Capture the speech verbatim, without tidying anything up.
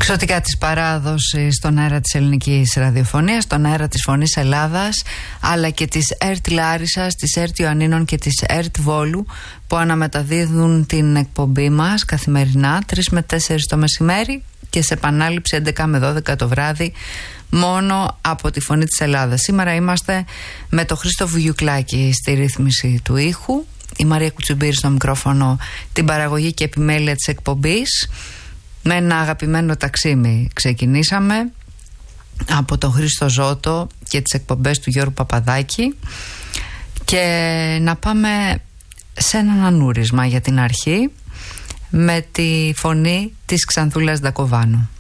Εξωτικά της παράδοσης στον αέρα της ελληνικής ραδιοφωνίας, στον αέρα της Φωνής Ελλάδας, αλλά και της ΕΡΤ Λάρισσας, της ΕΡΤ Ιωαννίνων και της ΕΡΤ Βόλου, που αναμεταδίδουν την εκπομπή μας καθημερινά τρεις με τέσσερις το μεσημέρι και σε επανάληψη έντεκα με δώδεκα το βράδυ, μόνο από τη Φωνή της Ελλάδας. Σήμερα είμαστε με το Χρήστο Βουγιουκλάκη στη ρύθμιση του ήχου, η Μαρία Κουτσουμπήρη στο μικρόφωνο, την παραγωγή και επιμέλεια της εκπομπής. Με ένα αγαπημένο ταξίμι ξεκινήσαμε από τον Χρήστο Ζώτο και τις εκπομπές του Γιώργου Παπαδάκη, και να πάμε σε έναν ανούρισμα για την αρχή με τη φωνή της Ξανθούλας Ντακοβάνου.